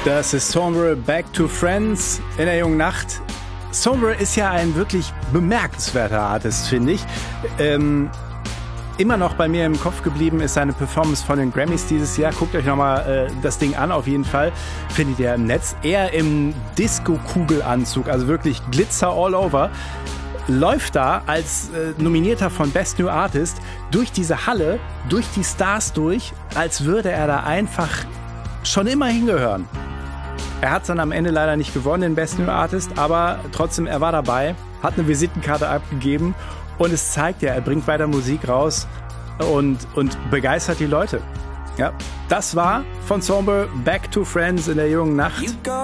Das ist Sombre, Back to Friends in der jungen Nacht. Sombre ist ja ein wirklich bemerkenswerter Artist, finde ich. Immer noch bei mir im Kopf geblieben ist seine Performance von den Grammys dieses Jahr. Guckt euch nochmal das Ding an, auf jeden Fall. Findet ihr im Netz. Er im Disco-Kugelanzug, also wirklich Glitzer all over. Läuft da als Nominierter von Best New Artist durch diese Halle, durch die Stars durch, als würde er da einfach schon immer hingehören. Er hat dann am Ende leider nicht gewonnen, den Best New Artist, aber trotzdem, er war dabei, hat eine Visitenkarte abgegeben und es zeigt ja, er bringt weiter Musik raus und begeistert die Leute. Ja, das war von Sombre Back to Friends in der jungen Nacht.